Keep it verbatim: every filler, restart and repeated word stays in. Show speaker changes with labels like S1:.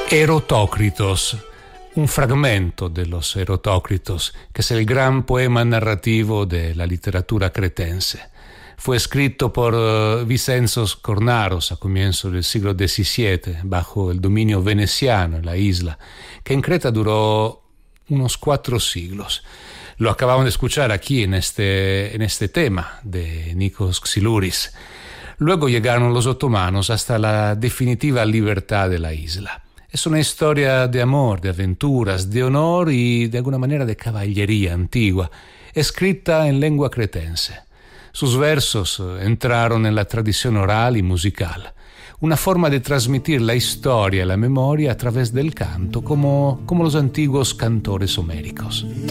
S1: Erotócritos, un fragmento de los Erotócritos, que es el gran poema narrativo de la literatura cretense. Fue escrito por uh, Vicenzos Cornaros a comienzos del siglo diecisiete, bajo el dominio veneciano en la isla, que en Creta duró unos cuatro siglos. Lo acabamos de escuchar aquí en este, en este tema de Nikos Xylouris. Luego llegaron los otomanos hasta la definitiva libertad de la isla. Es una historia de amor, de aventuras, de honor y de alguna manera de caballería antigua, escrita en lengua cretense. Sus versos entraron en la tradición oral y musical, una forma de transmitir la historia y la memoria a través del canto, como, como los antiguos cantores homéricos.